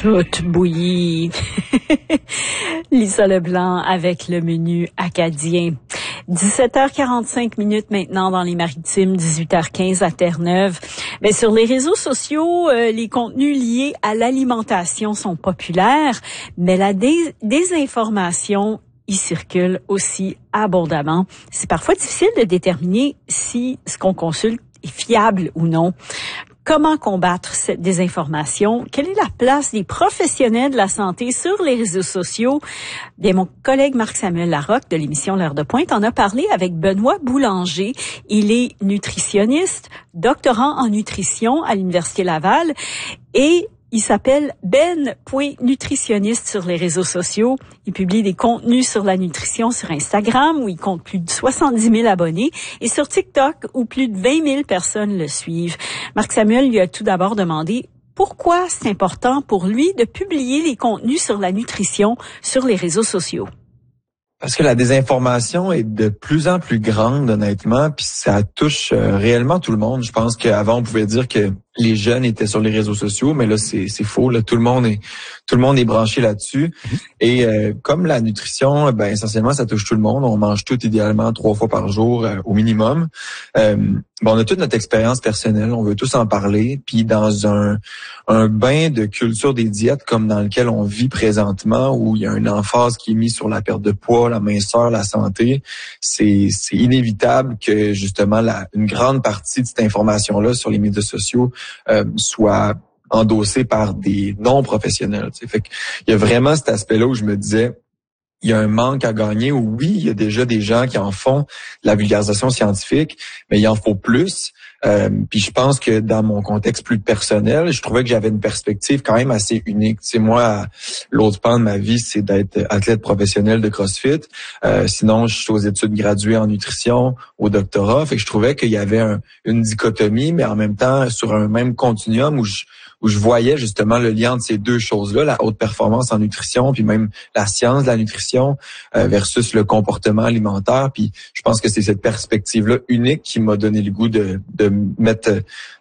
Toute bouillie. Lisa Leblanc avec le menu acadien. 17h45 maintenant dans les Maritimes, 18h15 à Terre-Neuve. Mais sur les réseaux sociaux, les contenus liés à l'alimentation sont populaires, mais la désinformation y circule aussi abondamment. C'est parfois difficile de déterminer si ce qu'on consulte est fiable ou non. Comment combattre cette désinformation? Quelle est la place des professionnels de la santé sur les réseaux sociaux? Bien, mon collègue Marc-Samuel Larocque de l'émission L'Heure de Pointe en a parlé avec Benoît Boulanger. Il est nutritionniste, doctorant en nutrition à l'Université Laval et il s'appelle Ben.nutritionniste sur les réseaux sociaux. Il publie des contenus sur la nutrition sur Instagram où il compte plus de 70 000 abonnés et sur TikTok où plus de 20 000 personnes le suivent. Marc-Samuel lui a tout d'abord demandé pourquoi c'est important pour lui de publier les contenus sur la nutrition sur les réseaux sociaux. Parce que la désinformation est de plus en plus grande, honnêtement, puis ça touche réellement tout le monde. Je pense qu'avant, on pouvait dire que les jeunes étaient sur les réseaux sociaux, mais là, c'est faux. Là, tout le monde est branché là-dessus. Et comme la nutrition, essentiellement, ça touche tout le monde. On mange tout idéalement 3 fois par jour au minimum. On a toute notre expérience personnelle. On veut tous en parler. Puis dans un bain de culture des diètes comme dans lequel on vit présentement, où il y a une emphase qui est mise sur la perte de poids, la minceur, la santé, c'est inévitable que justement une grande partie de cette information-là sur les médias sociaux soit endossée par des non-professionnels. T'sais. Fait qu'il y a vraiment cet aspect-là où je me disais, il y a un manque à gagner. Oui, il y a déjà des gens qui en font de la vulgarisation scientifique, mais il en faut plus. Puis je pense que dans mon contexte plus personnel, je trouvais que j'avais une perspective quand même assez unique. Tu sais, moi, l'autre pan de ma vie, c'est d'être athlète professionnel de CrossFit. Sinon, je suis aux études graduées en nutrition, au doctorat. Fait que je trouvais qu'il y avait une dichotomie, mais en même temps sur un même continuum où je voyais justement le lien entre ces deux choses-là, la haute performance en nutrition, puis même la science de la nutrition versus le comportement alimentaire. Puis je pense que c'est cette perspective-là unique qui m'a donné le goût de mettre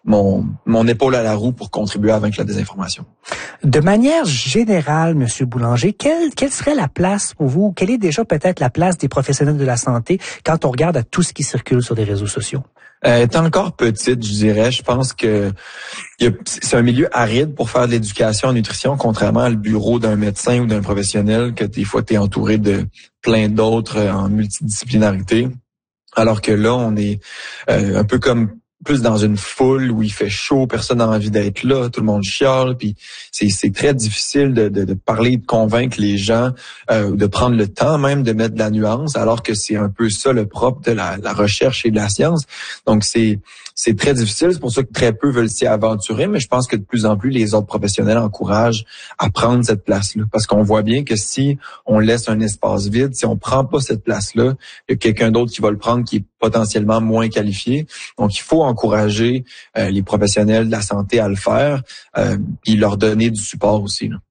mon épaule à la roue pour contribuer à vaincre la désinformation. De manière générale, Monsieur Boulanger, quelle serait la place pour vous? Quelle est déjà peut-être la place des professionnels de la santé quand on regarde à tout ce qui circule sur les réseaux sociaux? Est encore petite, je dirais. Je pense que c'est un milieu aride pour faire de l'éducation en nutrition, contrairement à le bureau d'un médecin ou d'un professionnel que des fois tu es entouré de plein d'autres en multidisciplinarité. Alors que là, on est un peu comme plus dans une foule où il fait chaud, personne n'a envie d'être là, tout le monde chiale, puis c'est très difficile de parler, de convaincre les gens, de prendre le temps même de mettre de la nuance, alors que c'est un peu ça le propre de la recherche et de la science. Donc c'est très difficile, c'est pour ça que très peu veulent s'y aventurer, mais je pense que de plus en plus les autres professionnels encouragent à prendre cette place-là, parce qu'on voit bien que si on laisse un espace vide, si on prend pas cette place-là, il y a quelqu'un d'autre qui va le prendre qui est potentiellement moins qualifié. Donc il faut encourager les professionnels de la santé à le faire, puis leur donner du support aussi, là.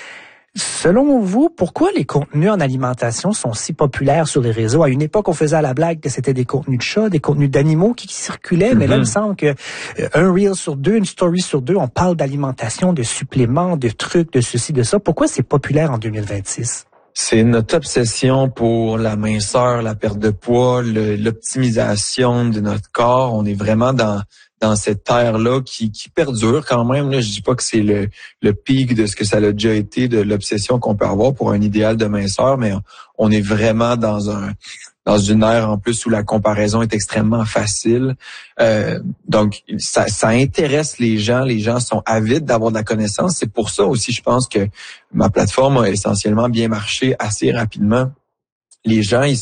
Selon vous, pourquoi les contenus en alimentation sont si populaires sur les réseaux? À une époque, on faisait à la blague que c'était des contenus de chats, des contenus d'animaux qui circulaient, mais là, il me semble que un reel sur 2, une story sur 2, on parle d'alimentation, de suppléments, de trucs, de ceci, de ça. Pourquoi c'est populaire en 2026? C'est notre obsession pour la minceur, la perte de poids, l'optimisation de notre corps. On est vraiment dans cette ère-là qui perdure quand même. Là, je dis pas que c'est le pic de ce que ça a déjà été, de l'obsession qu'on peut avoir pour un idéal de minceur, mais on est vraiment dans une ère en plus où la comparaison est extrêmement facile. Donc, ça intéresse les gens sont avides d'avoir de la connaissance. C'est pour ça aussi, je pense que ma plateforme a essentiellement bien marché assez rapidement. Les gens, ils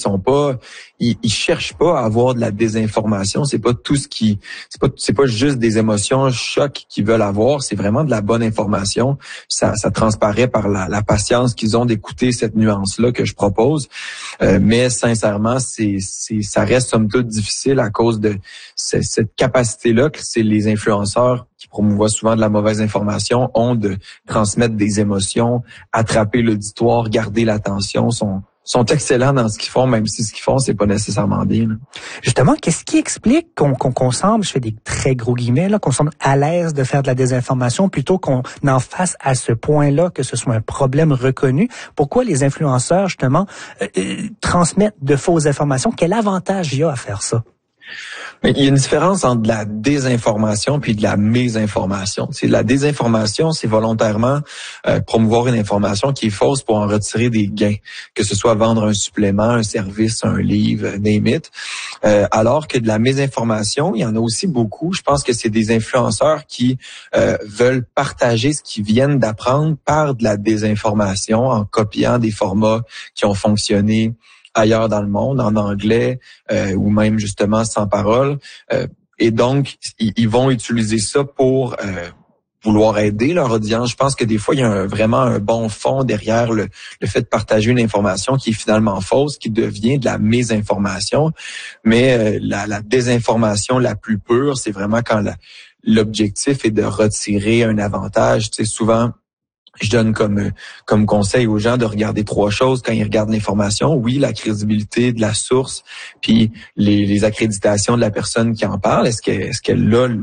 cherchent pas à avoir de la désinformation. C'est pas tout c'est pas juste des émotions chocs qu'ils veulent avoir. C'est vraiment de la bonne information. Ça transparaît par la patience qu'ils ont d'écouter cette nuance-là que je propose. Mais sincèrement, ça reste somme toute difficile à cause de cette capacité-là que c'est les influenceurs qui promouvoient souvent de la mauvaise information ont de transmettre des émotions, attraper l'auditoire, garder l'attention, sont excellents dans ce qu'ils font, même si ce qu'ils font, c'est pas nécessairement bien. Là. Justement, qu'est-ce qui explique qu'on semble, je fais des très gros guillemets, là, qu'on semble à l'aise de faire de la désinformation plutôt qu'on en fasse à ce point-là que ce soit un problème reconnu? Pourquoi les influenceurs, justement, transmettent de fausses informations? Quel avantage il y a à faire ça? Mais il y a une différence entre de la désinformation puis de la mésinformation. C'est la désinformation, c'est volontairement promouvoir une information qui est fausse pour en retirer des gains, que ce soit vendre un supplément, un service, un livre, name it. Alors que de la mésinformation, il y en a aussi beaucoup. Je pense que c'est des influenceurs qui veulent partager ce qu'ils viennent d'apprendre par de la désinformation en copiant des formats qui ont fonctionné ailleurs dans le monde, en anglais ou même justement sans parole. Et donc, ils vont utiliser ça pour vouloir aider leur audience. Je pense que des fois, il y a vraiment un bon fond derrière le fait de partager une information qui est finalement fausse, qui devient de la mésinformation. Mais la désinformation la plus pure, c'est vraiment quand l'objectif est de retirer un avantage. Tu sais, souvent, je donne comme conseil aux gens de regarder 3 choses quand ils regardent l'information. Oui, la crédibilité de la source, puis les accréditations de la personne qui en parle. Est-ce qu'elle a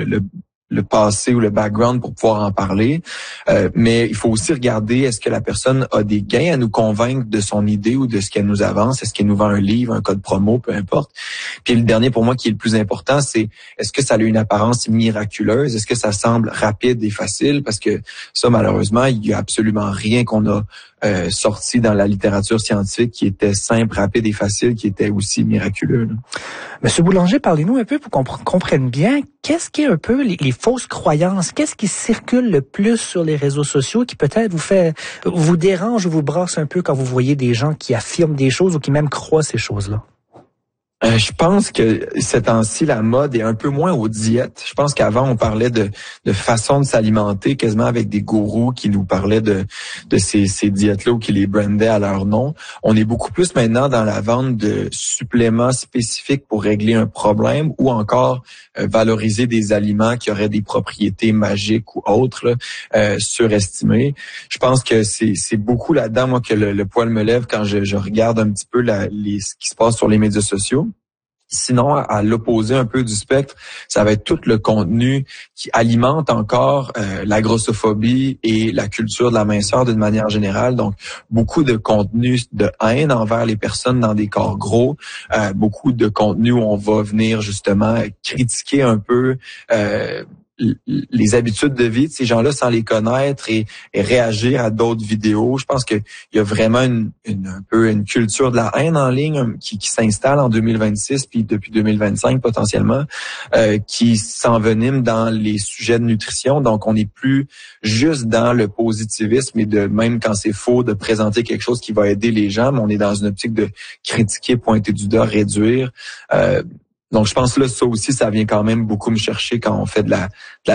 le passé ou le background pour pouvoir en parler. Mais il faut aussi regarder, est-ce que la personne a des gains à nous convaincre de son idée ou de ce qu'elle nous avance? Est-ce qu'elle nous vend un livre, un code promo, peu importe. Puis le dernier pour moi qui est le plus important, c'est est-ce que ça a une apparence miraculeuse? Est-ce que ça semble rapide et facile? Parce que ça, malheureusement, il y a absolument rien qu'on a sorti dans la littérature scientifique qui était simple, rapide et facile, qui était aussi miraculeux. Là. Monsieur Boulanger, parlez-nous un peu pour qu'on comprenne bien qu'est-ce qui est un peu les fausses croyances, qu'est-ce qui circule le plus sur les réseaux sociaux qui peut-être vous dérange ou vous brasse un peu quand vous voyez des gens qui affirment des choses ou qui même croient ces choses-là? Je pense que ces temps-ci, la mode est un peu moins aux diètes. Je pense qu'avant, on parlait de façon de s'alimenter, quasiment avec des gourous qui nous parlaient de ces diètes-là ou qui les brandaient à leur nom. On est beaucoup plus maintenant dans la vente de suppléments spécifiques pour régler un problème ou encore valoriser des aliments qui auraient des propriétés magiques ou autres, là, surestimées. Je pense que c'est beaucoup là-dedans, moi, que le poil me lève quand je regarde un petit peu ce qui se passe sur les médias sociaux. Sinon, à l'opposé un peu du spectre, ça va être tout le contenu qui alimente encore la grossophobie et la culture de la minceur d'une manière générale. Donc, beaucoup de contenu de haine envers les personnes dans des corps gros, beaucoup de contenu où on va venir justement critiquer un peu les habitudes de vie de ces gens-là sans les connaître et réagir à d'autres vidéos. Je pense qu'il y a vraiment un peu une culture de la haine en ligne qui s'installe en 2026 puis depuis 2025 potentiellement, qui s'envenime dans les sujets de nutrition. Donc, on n'est plus juste dans le positivisme et de même quand c'est faux de présenter quelque chose qui va aider les gens, mais on est dans une optique de critiquer, pointer du doigt, réduire. Donc, je pense que là, ça aussi, ça vient quand même beaucoup me chercher quand on fait de la